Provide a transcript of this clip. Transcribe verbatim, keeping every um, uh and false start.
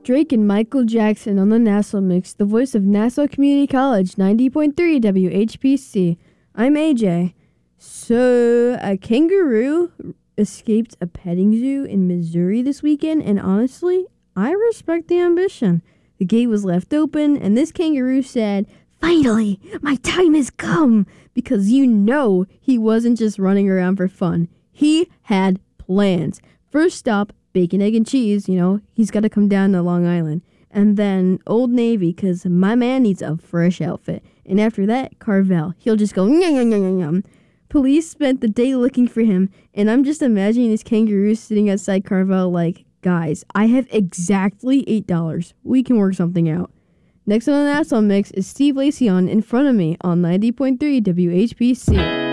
Drake and Michael Jackson on the Nassau Mix, the voice of Nassau Community College, ninety point three W H P C. I'm A J. So, a kangaroo escaped a petting zoo in Missouri this weekend, and honestly, I respect the ambition. The gate was left open, and this kangaroo said, "Finally, my time has come," because you know he wasn't just running around for fun. He had plans. First stop, Bacon, Egg, and Cheese, you know, he's got to come down to Long Island. And then Old Navy, because my man needs a fresh outfit. And after that, Carvel. He'll just go, nyum, nyum, nyum, nyum. Police spent the day looking for him, and I'm just imagining this kangaroo sitting outside Carvel like, guys, I have exactly eight dollars. We can work something out. Next on the Nassau Mix is Steve Lacy on In Front of Me on ninety point three W H P C.